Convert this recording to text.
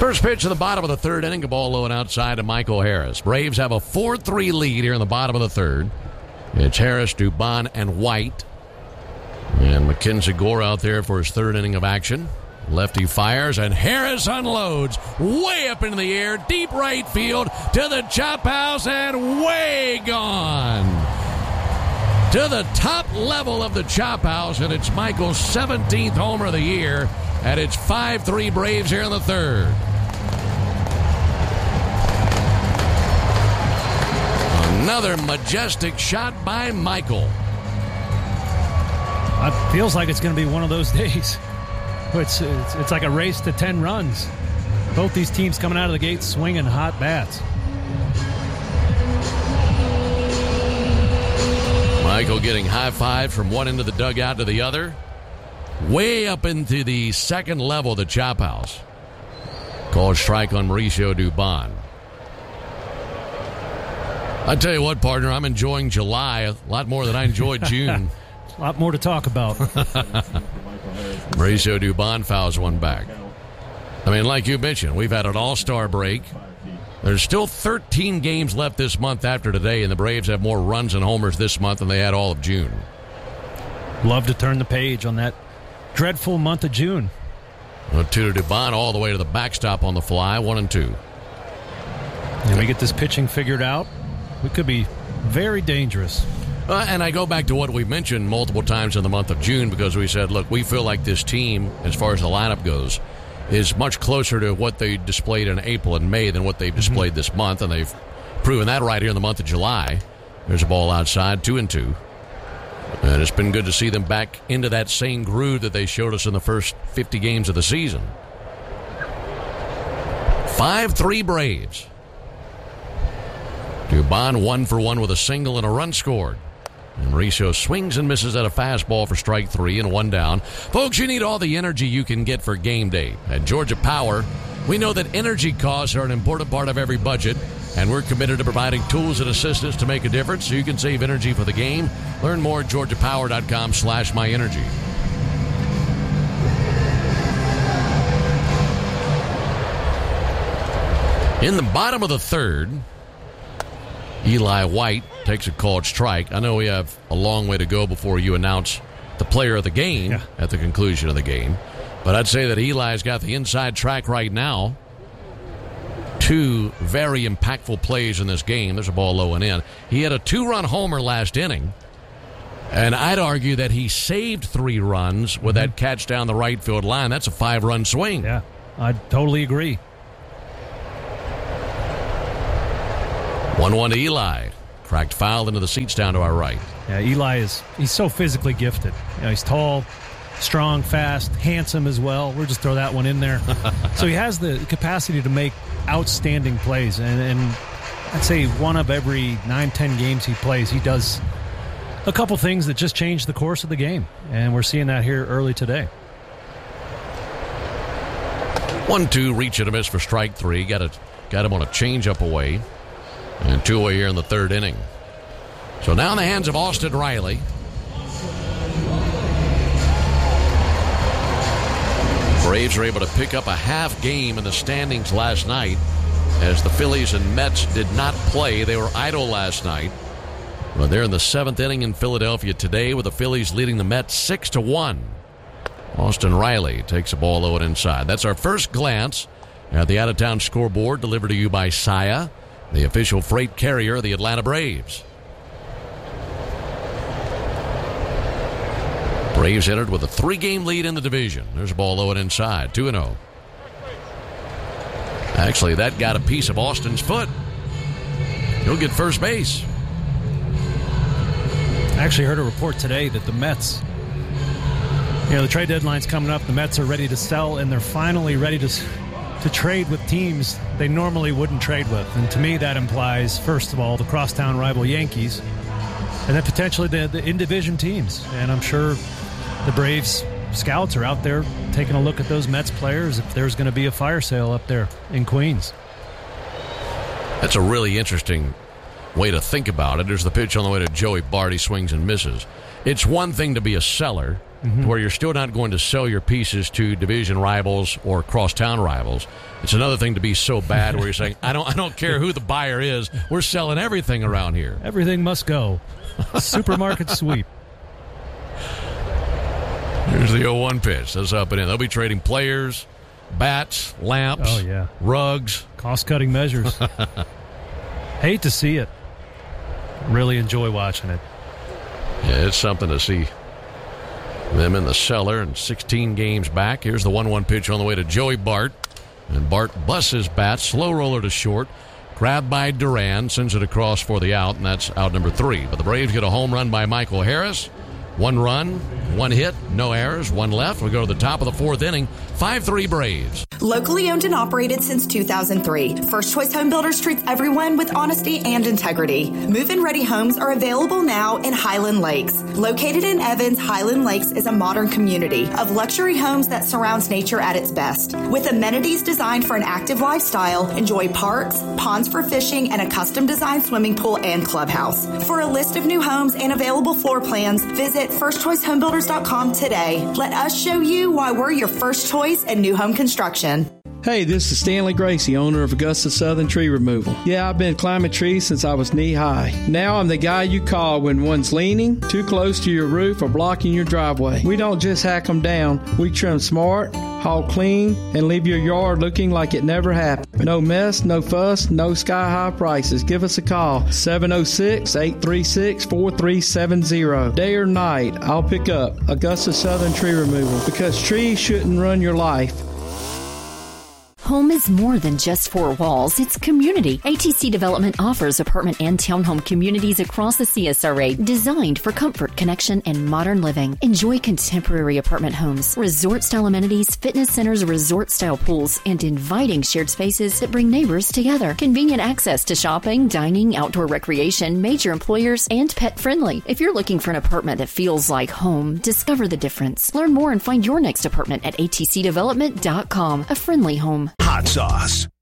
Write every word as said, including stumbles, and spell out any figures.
First pitch of the bottom of the third inning, a ball low and outside to Michael Harris. Braves have a four three lead here in the bottom of the third. It's Harris, Dubon, and White. And Mackenzie Gore out there for his third inning of action. Lefty fires, and Harris unloads way up into the air, deep right field to the chop house, and way gone to the top level of the chop house, and it's Michael's seventeenth homer of the year, and it's five three Braves here in the third. Another majestic shot by Michael. It feels like it's going to be one of those days. It's, it's it's like a race to ten runs. Both these teams coming out of the gate swinging hot bats. Michael getting high five from one end of the dugout to the other. Way up into the second level of the chop house. Called strike on Mauricio Dubon. I tell you what, partner, I'm enjoying July a lot more than I enjoyed June. A lot more to talk about. Mauricio Dubon fouls one back. I mean, like you mentioned, we've had an all-star break. There's still thirteen games left this month after today, and the Braves have more runs and homers this month than they had all of June. Love to turn the page on that dreadful month of June. Well, two to Dubon all the way to the backstop on the fly, one and two. And we get this pitching figured out, we could be very dangerous. Uh, and I go back to what we mentioned multiple times in the month of June, because we said, look, we feel like this team, as far as the lineup goes, is much closer to what they displayed in April and May than what they've displayed mm-hmm. this month, and they've proven that right here in the month of July. There's a ball outside, two and two. And it's been good to see them back into that same groove that they showed us in the first fifty games of the season. five three Braves. Dubon one for one with a single and a run scored. And Mauricio swings and misses at a fastball for strike three and one down. Folks, you need all the energy you can get for game day. At Georgia Power, we know that energy costs are an important part of every budget, and we're committed to providing tools and assistance to make a difference so you can save energy for the game. Learn more at georgiapower.com slash myenergy. In the bottom of the third, Eli White takes a called strike. I know we have a long way to go before you announce the player of the game yeah. at the conclusion of the game. But I'd say that Eli's got the inside track right now. Two very impactful plays in this game. There's a ball low and in. He had a two-run homer last inning. And I'd argue that he saved three runs with mm-hmm. that catch down the right field line. That's a five-run swing. Yeah, I totally agree. one one to Eli. Cracked foul into the seats down to our right. Yeah, Eli is he's so physically gifted. You know, he's tall, strong, fast, handsome as well. We'll just throw that one in there. So he has the capacity to make outstanding plays. And, and I'd say one of every nine, ten games he plays, he does a couple things that just change the course of the game. And we're seeing that here early today. one two, reach and a miss for strike three. Got, a, got him on a changeup away. And two away here in the third inning. So now in the hands of Austin Riley. Braves are able to pick up a half game in the standings last night as the Phillies and Mets did not play. They were idle last night. Well, they're in the seventh inning in Philadelphia today with the Phillies leading the Mets six to one. Austin Riley takes a ball low and inside. That's our first glance at the out-of-town scoreboard, delivered to you by Saia, the official freight carrier of the Atlanta Braves. Braves entered with a three-game lead in the division. There's a ball low and inside, two and oh. Actually, that got a piece of Austin's foot. He'll get first base. I actually heard a report today that the Mets, you know, the trade deadline's coming up. The Mets are ready to sell, and they're finally ready to to trade with teams they normally wouldn't trade with. And to me, that implies, first of all, the crosstown rival Yankees, and then potentially the, the in-division teams. And I'm sure the Braves scouts are out there taking a look at those Mets players if there's going to be a fire sale up there in Queens. That's a really interesting way to think about it. There's the pitch on the way to Joey Bart. He swings and misses. It's one thing to be a seller. mm-hmm. where you're still not going to sell your pieces to division rivals or crosstown rivals. It's another thing to be so bad where you're saying, I don't I don't care who the buyer is. We're selling everything around here. Everything must go. Supermarket sweep. Here's the oh one pitch. That's up and in. They'll be trading players, bats, lamps, oh, yeah. rugs. Cost-cutting measures. Hate to see it. Really enjoy watching it. Yeah, it's something to see them in the cellar and sixteen games back. Here's the one one pitch on the way to Joey Bart. And Bart busts his bat, slow roller to short. Grabbed by Duran, sends it across for the out, and that's out number three. But the Braves get a home run by Michael Harris. One run, one hit, no errors, one left. We go to the top of the fourth inning. five three Braves. Locally owned and operated since two thousand three. First Choice Home Builders treats everyone with honesty and integrity. Move-in ready homes are available now in Highland Lakes. Located in Evans, Highland Lakes is a modern community of luxury homes that surrounds nature at its best. With amenities designed for an active lifestyle, enjoy parks, ponds for fishing, and a custom-designed swimming pool and clubhouse. For a list of new homes and available floor plans, visit first choice home builders dot com today. Let us show you why we're your first choice in new home construction. Hey, this is Stanley Gracie, owner of Augusta Southern Tree Removal. Yeah, I've been climbing trees since I was knee-high. Now I'm the guy you call when one's leaning, too close to your roof, or blocking your driveway. We don't just hack them down. We trim smart, haul clean, and leave your yard looking like it never happened. No mess, no fuss, no sky-high prices. Give us a call, seven oh six, eight three six, four three seven zero. Day or night, I'll pick up Augusta Southern Tree Removal, because trees shouldn't run your life. Home is more than just four walls. It's community. A T C Development offers apartment and townhome communities across the C S R A designed for comfort, connection, and modern living. Enjoy contemporary apartment homes, resort-style amenities, fitness centers, resort-style pools, and inviting shared spaces that bring neighbors together. Convenient access to shopping, dining, outdoor recreation, major employers, and pet-friendly. If you're looking for an apartment that feels like home, discover the difference. Learn more and find your next apartment at A T C development dot com. A friendly home. Hot sauce.